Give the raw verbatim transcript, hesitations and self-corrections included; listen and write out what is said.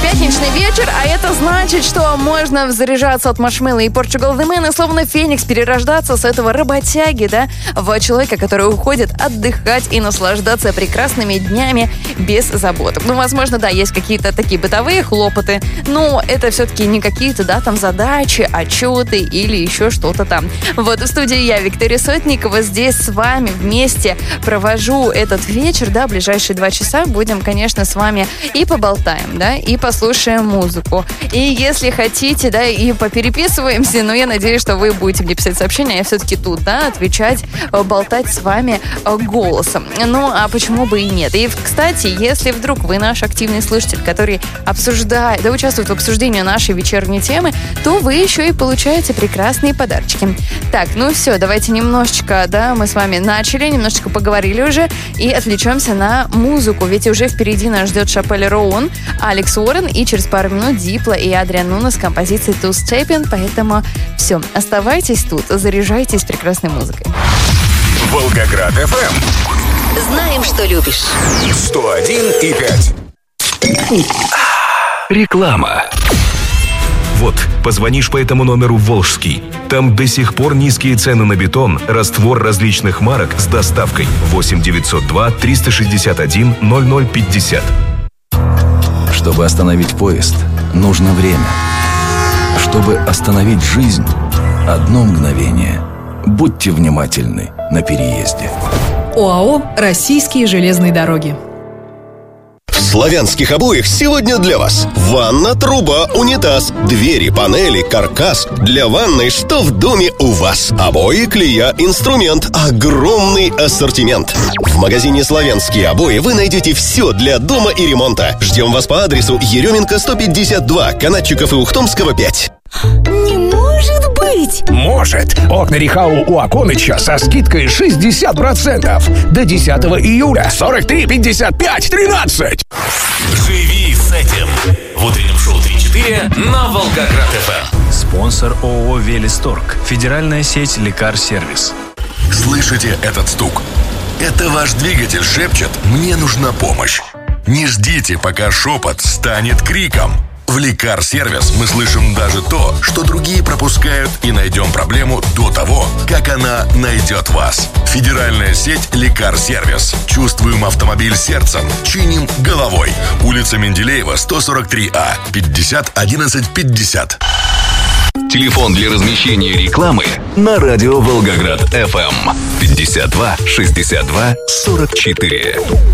Пятничный вечер, а это значит, что можно заряжаться от Маршмелло и Portugal The Man и словно феникс перерождаться с этого работяги, да, в человека, который уходит отдыхать и наслаждаться прекрасными днями без забот. Ну, возможно, да, есть какие-то такие бытовые хлопоты, но это все-таки не какие-то, да, там задачи, отчеты или еще что-то там. Вот в студии я, Виктория Сотникова, здесь с вами вместе провожу этот вечер, да, ближайшие два часа будем, конечно, с вами и поболтаем, да, и послушаем музыку. И если хотите, да, и попереписываемся, но я надеюсь, что вы будете мне писать сообщения, я все-таки тут, да, отвечать, болтать с вами голосом. Ну, а почему бы и нет? И, кстати, если вдруг вы наш активный слушатель, который обсуждает, да, участвует в обсуждении нашей вечерней темы, то вы еще и получаете прекрасные подарочки. Так, ну все, давайте немножечко, да, мы с вами начали, немножечко поговорили уже и отвлечемся на музыку, ведь уже впереди нас ждет Шапелле Роун, Алекс Уоррен и через пару минут Дипло и Адриан Нуна с композицией Two Steppin', поэтому все, оставайтесь тут, заряжайтесь прекрасной музыкой. Волгоград эф эм. Знаем, что любишь. сто один и пять. Реклама. Вот, позвонишь по этому номеру в Волжский. Там до сих пор низкие цены на бетон, раствор различных марок с доставкой. восемь девятьсот два триста шестьдесят один ноль ноль пятьдесят. Чтобы остановить поезд, нужно время. Чтобы остановить жизнь, одно мгновение. Будьте внимательны на переезде. ОАО «Российские железные дороги». В славянских обоях сегодня для вас ванна, труба, унитаз, двери, панели, каркас. Для ванной что в доме у вас? Обои, клея, инструмент, огромный ассортимент. В магазине «Славянские обои» вы найдете все для дома и ремонта. Ждем вас по адресу Еременко сто пятьдесят два, Канатчиков и Ухтомского пять. Не может быть! Может! Окна Рихау у Аконыча со скидкой шестьдесят процентов. До десятого июля. сорок три пятьдесят пять тринадцать. Живи с этим. В утреннем шоу три-четыре на Волгоград эф эм. Спонсор ООО «Велисторг». Федеральная сеть «Лекар-сервис». Слышите этот стук? Это ваш двигатель шепчет «Мне нужна помощь». Не ждите, пока шепот станет криком. В Лекар-сервис мы слышим даже то, что другие пропускают, и найдем проблему до того, как она найдет вас. Федеральная сеть Лекар-сервис. Чувствуем автомобиль сердцем, чиним головой. Улица Менделеева, сто сорок три А, пятьдесят одиннадцать пятьдесят. Телефон для размещения рекламы на радио Волгоград эф эм. пятьдесят два шестьдесят два сорок четыре.